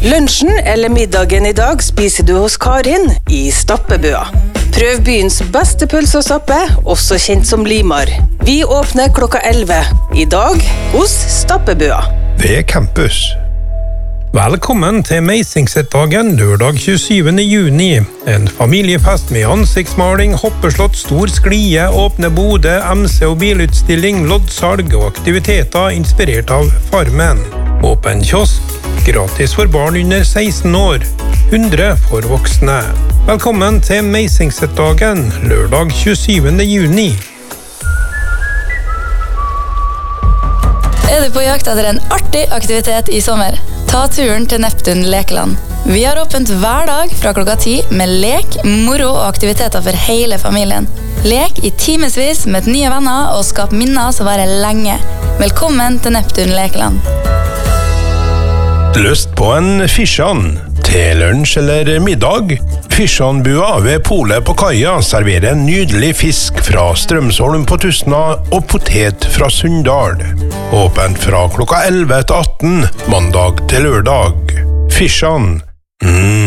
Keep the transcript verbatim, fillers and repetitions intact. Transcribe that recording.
Lunsjen eller middagen i dag spiser du hos Karin i Stappebua. Prøv byens beste pølse og stappe, også kjent som Limar. Vi åpner klokka elleve. I dag hos Stappebua. Ved campus. Velkommen til Meisingset-dagen lørdag tjuesyvende juni. En familiefest med ansiktsmaling, hoppeslott, stor sklie, åpne bode, M C og bilutstilling, loddsalg og aktiviteter inspirert av Farmen. Åpen kiosk, gratis for barn under seksten år, hundre for voksne. Velkommen til Meisingset-dagen lørdag tjuesyvende juni. Er du på jakt etter en artig aktivitet i sommer? Ta turen til Neptun Lekeland. Vi har åpent hver dag fra klokka ti med lek, moro og aktiviteter for hele familien. Lek i timesvis med nye venner og skap minner som varer lenge. Velkommen til Neptun Lekeland. Lyst på en fisjan? Til lunsj eller middag? Fisjanbua ved Polet på Kaia serverer en nydelig fisk fra Strømsholm på Tustna og potet fra Sunndal. Åpent fra klokka elleve til atten, mandag til lørdag. Fisjan. Mm.